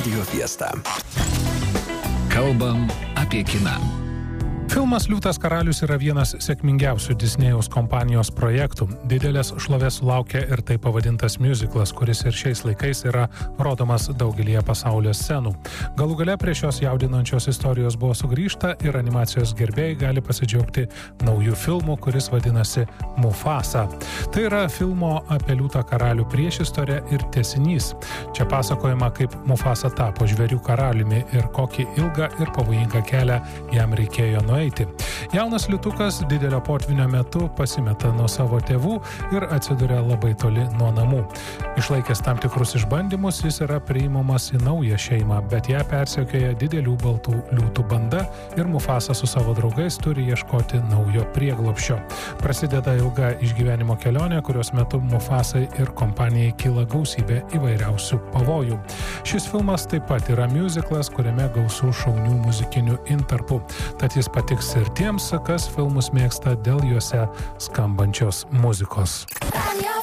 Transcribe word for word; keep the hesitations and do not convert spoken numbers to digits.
Radio Fiesta. Kalbam apie kiną. Filmas Liūtas karalius yra vienas sėkmingiausių Disnėjaus kompanijos projektų. Didelės šlovės sulaukė ir taip pavadintas musiclas, kuris ir šiais laikais yra rodomas daugelyje pasaulio scenų. Galų gale prie šios jaudinančios istorijos buvo sugrįžta ir animacijos gerbėjai gali pasidžiaugti naujų filmų, kuris vadinasi Mufasa. Tai yra filmo apie Liūtą karalių priešistorė ir tęsinys. Čia pasakojama, kaip Mufasa tapo žvėrių karaliumi ir kokį ilgą ir pavojingą kelią jam reikėjo nueiti. Jaunas liūtukas didelio potvinio metu pasimeta nuo savo tėvų ir atsiduria labai toli nuo namų. Išlaikęs tam tikrus išbandymus, jis yra priimamas į naują šeimą, bet ją persekioja didelių baltų liūtų banda ir Mufasa su savo draugais turi ieškoti naujo prieglobsčio. Prasideda ilga išgyvenimo kelionė, kurios metu Mufasai ir kompanijai kyla gausybė įvairiausių pavojų. Šis filmas taip pat yra musiclas, kuriame gausų šaunių muzikinių intarpų. Tad jis patiks ir tiems, kas filmus mėgsta dėl juose skambančios muzikos.